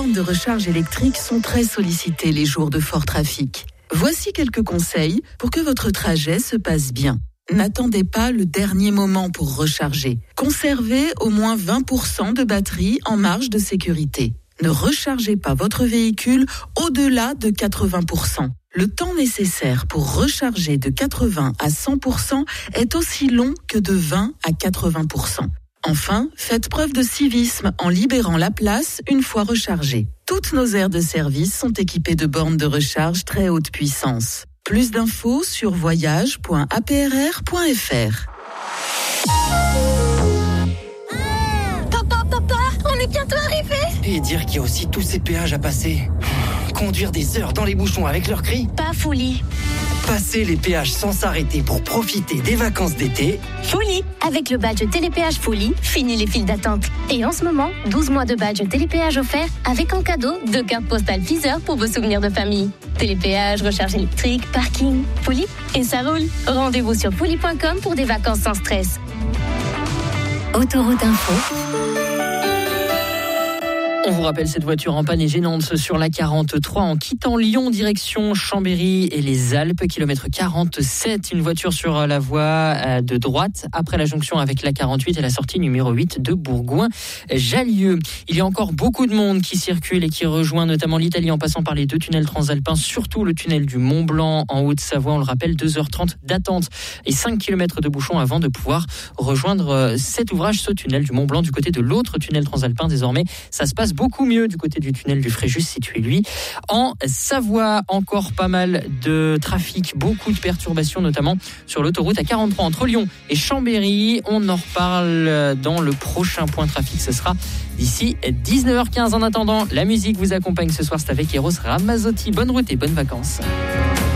bornes de recharge électrique sont très sollicitées les jours de fort trafic. Voici quelques conseils pour que votre trajet se passe bien. N'attendez pas le dernier moment pour recharger. Conservez au moins 20% de batterie en marge de sécurité. Ne rechargez pas votre véhicule au-delà de 80%. Le temps nécessaire pour recharger de 80 à 100% est aussi long que de 20 à 80%. Enfin, faites preuve de civisme en libérant la place une fois rechargée. Toutes nos aires de service sont équipées de bornes de recharge très haute puissance. Plus d'infos sur voyage.aprr.fr. Papa, on est bientôt arrivé. Et dire qu'il y a aussi tous ces péages à passer. Conduire des heures dans les bouchons avec leurs cris. Pas folie. Passer les péages sans s'arrêter pour profiter des vacances d'été. Folie. Avec le badge Télépéage Folie, fini les files d'attente. Et en ce moment, 12 mois de badge Télépéage offert avec en cadeau 2 cartes postales Viseur pour vos souvenirs de famille. Télépéage, recharge électrique, parking, Folie et ça roule. Rendez-vous sur folie.com pour des vacances sans stress. Autoroute Info. On vous rappelle cette voiture en panne et gênante sur la 43 en quittant Lyon, direction Chambéry et les Alpes, kilomètre 47. Une voiture sur la voie de droite après la jonction avec la 48 et la sortie numéro 8 de Bourgoin-Jallieu. Il y a encore beaucoup de monde qui circule et qui rejoint notamment l'Italie en passant par les 2 tunnels transalpins, surtout le tunnel du Mont-Blanc en Haute-Savoie. On le rappelle, 2h30 d'attente et 5 km de bouchons avant de pouvoir rejoindre cet ouvrage, ce tunnel du Mont-Blanc. Du côté de l'autre tunnel transalpin, désormais, ça se passe beaucoup mieux du côté du tunnel du Fréjus, situé lui en Savoie. Encore pas mal de trafic, beaucoup de perturbations, notamment sur l'autoroute A43 entre Lyon et Chambéry. On en reparle dans le prochain point trafic, ce sera d'ici 19h15. En attendant, la musique vous accompagne ce soir, c'est avec Eros Ramazzotti. Bonne route et bonnes vacances.